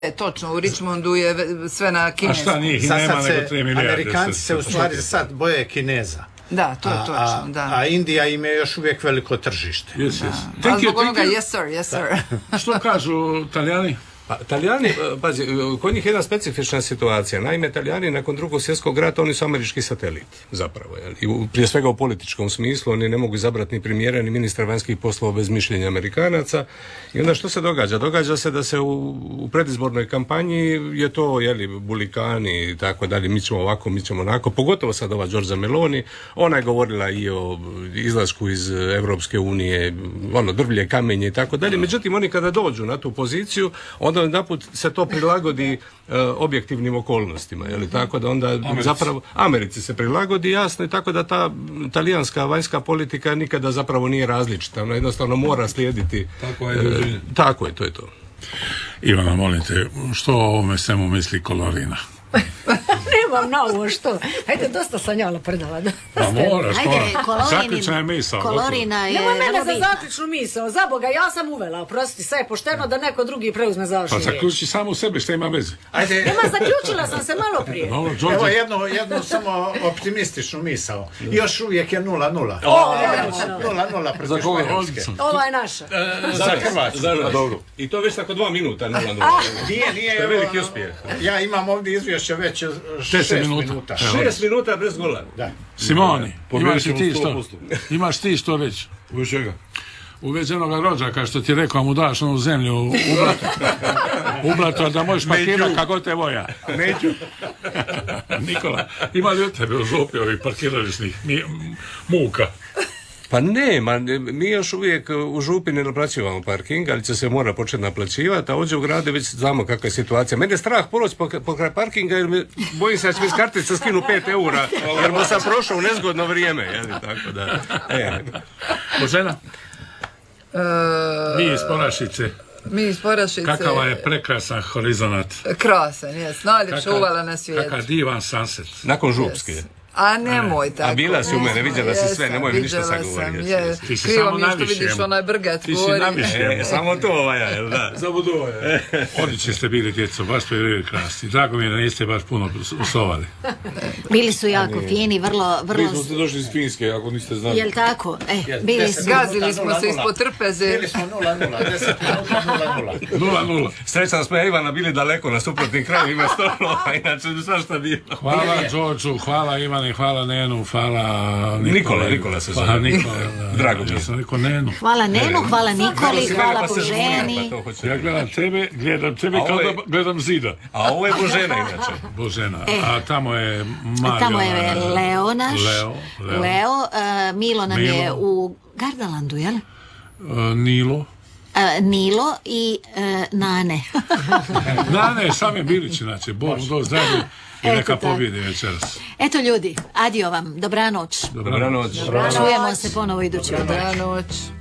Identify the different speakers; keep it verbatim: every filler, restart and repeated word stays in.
Speaker 1: E, točno, u Richmondu je sve na kinesku.
Speaker 2: A šta njih nema nego tri milijarde?
Speaker 3: Amerikanci se u stvari sad boje Kineza.
Speaker 1: Da, to je točno,
Speaker 3: a,
Speaker 1: da.
Speaker 3: A Indija im je još uvijek veliko tržište.
Speaker 2: Yes, yes.
Speaker 1: A zbog onoga, yes sir, yes sir.
Speaker 2: Što kažu Talijani?
Speaker 4: Pa, Talijani, pazi, kod njih je jedna specifična situacija. Naime, Talijani nakon drugog svjetskog rata, oni su američki satelit, zapravo. Jel? I u, prije svega u političkom smislu, oni ne mogu izabrati ni premijera, ni ministra vanjskih poslova bez mišljenja Amerikanaca. I onda što se događa? Događa se da se u, u predizbornoj kampanji je to, jeli, bulikani i tako dalje, mi ćemo ovako, mi ćemo onako, pogotovo sad ova Giorgia Meloni, ona je govorila i o izlasku iz Europske unije, ono, drvlje, kamenje i tako dalje. Međutim, oni kada dođu na tu poziciju, onda naput se to prilagodi uh, objektivnim okolnostima, je li tako da onda Americi. zapravo Americi se prilagodi, jasno, i tako da ta talijanska vanjska politika nikada zapravo nije različita, ona jednostavno mora slijediti.
Speaker 2: Tako je,
Speaker 4: uh, tako je, to je to.
Speaker 2: Ivana, molim te, što o ovome svemu misli Kolorina?
Speaker 5: Nemam na ovo što. Hajde, dosta sam njala prdala.
Speaker 2: Pa moraš,
Speaker 5: moraš.
Speaker 2: Zaključna je misao.
Speaker 5: Kolorina je... Nema mene za zaključnu misao. Za Boga, ja sam uvela. Oprosti, sve je pošteno da neko drugi preuzme završnu riječ.
Speaker 2: Pa zaključi samo u sebe, što ima veze.
Speaker 3: Ajde.
Speaker 5: Nema, zaključila sam se malo prije.
Speaker 2: Dobro,
Speaker 3: evo jednu, jednu samo optimističnu misao. Još uvijek je nula nula. nula nula protiv Španjolske.
Speaker 5: Ova je naša.
Speaker 3: Za Hrvatsku.
Speaker 4: Dobro. I to već tako dva minuta nula nula.
Speaker 3: Nije, nije.
Speaker 4: To je veliki uspjeh.
Speaker 3: Ja imam ovdje izvješće već šest minuta.
Speaker 4: Šest minuta bez gola.
Speaker 3: Da.
Speaker 2: Simoni, imaš ti što? Imaš ti što već?
Speaker 4: U čega?
Speaker 2: U već onoga rođaka što ti rekao mu daš onu zemlju u blato. U blato da možeš parkirati kako te voja.
Speaker 4: Neću.
Speaker 2: Nikola, ima li od tebe u župi ovih parkirališnih muka?
Speaker 4: Pa ne, ma, mi još uvijek u župi ne naplaćivamo parking, ali će se mora početi naplaćivati, a ovdje u gradu već znamo kakva je situacija. Mene je strah poloći pokraj parkinga, jer me, bojim se da će mi s kartice skinu pet eura, jer mu sam prošao u nezgodno vrijeme, jeli, tako da. E.
Speaker 2: Božena?
Speaker 1: Uh,
Speaker 2: mi iz Porašice.
Speaker 1: Mi iz Porašice.
Speaker 2: Kakava je prekrasan horizonat.
Speaker 1: Krasan, jes, najljepša uvala na svijetu.
Speaker 2: Kakav divan sunset.
Speaker 4: Nakon Župske.
Speaker 1: Yes. A nemoj tako.
Speaker 4: A bila si u mene, vidjela si sve, nemoj mi ništa sad govoriti.
Speaker 2: Ti si
Speaker 1: krivo
Speaker 2: samo
Speaker 1: mi je što vidiš onaj brgat.
Speaker 2: Ti si navišljeno.
Speaker 4: E, samo to ovaja, jel da?
Speaker 2: Samo to ovaja. Odlični ste bili, djeco, baš ste bili krasni. Drago mi je da niste baš puno usovali.
Speaker 5: Bili su jako fini, vrlo... vrlo...
Speaker 6: Mi smo se došli iz Finjske, ako niste znali.
Speaker 5: Jel tako? E, bili su...
Speaker 1: Gazili smo se ispod trpeze.
Speaker 3: Bili smo nula nula, deset minuta nula nula.
Speaker 2: nula nula.
Speaker 4: Sreća da smo ja Ivana bili daleko na suprotnim krajevima stolova, inače bi svašta bilo.
Speaker 2: Hvala Đorđu, hvala Ivane, hvala Nenu, hvala Nikole.
Speaker 4: Nikola, Nikola se zove.
Speaker 2: Hvala Nikola.
Speaker 4: Drago mi je.
Speaker 2: Ja sam rekao Nenu.
Speaker 5: Hvala Nenu, hvala Nikoli, hvala Boženi.
Speaker 2: Ja gledam tebe, gledam tebe kao da gledam zida.
Speaker 4: A ovo je Božena inače.
Speaker 2: Božena. A tamo je Mario.
Speaker 5: Tamo je Leo naš.
Speaker 2: Leo.
Speaker 5: Leo. Milo nam je u Gardalandu, jel?
Speaker 2: Nilo.
Speaker 5: Uh, Nilo i uh, Nane.
Speaker 2: Nane je Same Bilić, znači, Bog mu do zdravlje i neka pobjede večeras.
Speaker 5: Eto ljudi, adio vam, dobranoć.
Speaker 4: Dobranoć.
Speaker 5: Čujemo se ponovo idući.
Speaker 1: Dobranoć.